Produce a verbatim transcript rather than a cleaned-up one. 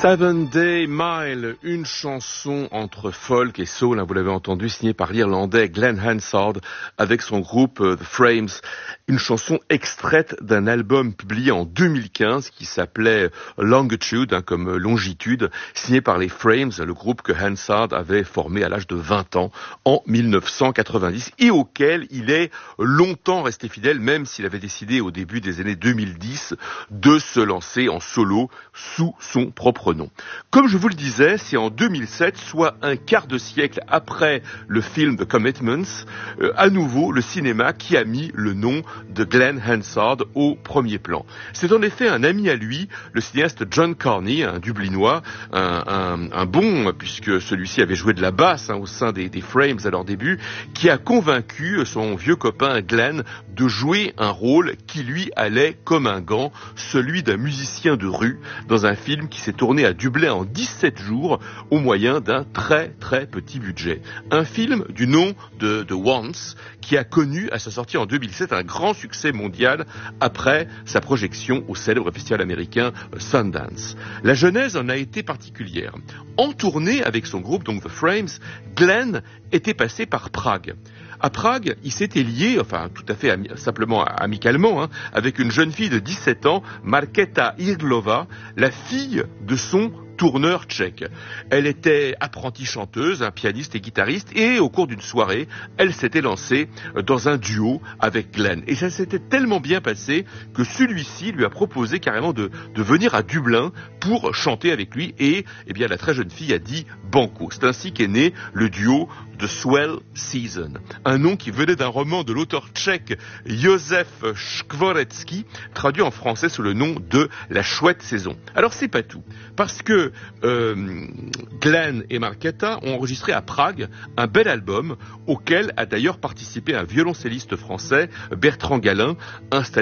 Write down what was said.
Seven Day Mile, une chanson entre folk et soul, hein, vous l'avez entendu, signée par l'Irlandais Glenn Hansard avec son groupe uh, The Frames. Une chanson extraite d'un album publié en deux mille quinze qui s'appelait Longitude, hein, comme longitude, signé par les Frames, le groupe que Hansard avait formé à l'âge de vingt ans en mille neuf cent quatre-vingt-dix et auquel il est longtemps resté fidèle, même s'il avait décidé au début des années deux mille dix de se lancer en solo sous son propre nom. Comme je vous le disais, c'est en deux mille sept, soit un quart de siècle après le film The Commitments, euh, à nouveau le cinéma qui a mis le nom de Glenn Hansard au premier plan. C'est en effet un ami à lui, le cinéaste John Carney, un Dublinois, un, un, un bon, puisque celui-ci avait joué de la basse hein, au sein des, des Frames à leur début, qui a convaincu son vieux copain Glenn de jouer un rôle qui lui allait comme un gant, celui d'un musicien de rue, dans un film qui s'est tourné à Dublin en dix-sept jours au moyen d'un très très petit budget. Un film du nom de, de Once qui a connu à sa sortie en deux mille sept un grand succès mondial après sa projection au célèbre festival américain Sundance. La genèse en a été particulière. En tournée avec son groupe, donc The Frames, Glenn était passé par Prague. À Prague, il s'était lié, enfin tout à fait ami- simplement amicalement, hein, avec une jeune fille de dix-sept ans, Markéta Irglova, la fille de son tourneur tchèque. Elle était apprentie chanteuse, un pianiste et guitariste, et au cours d'une soirée, elle s'était lancée dans un duo avec Glenn. Et ça s'était tellement bien passé que celui-ci lui a proposé carrément de, de venir à Dublin pour chanter avec lui, et eh bien la très jeune fille a dit banco. C'est ainsi qu'est né le duo The Swell Season, un nom qui venait d'un roman de l'auteur tchèque Josef Skvoretzky, traduit en français sous le nom de La Chouette Saison. Alors c'est pas tout, parce que euh, Glenn et Markéta ont enregistré à Prague un bel album auquel a d'ailleurs participé un violoncelliste français, Bertrand Galin, installé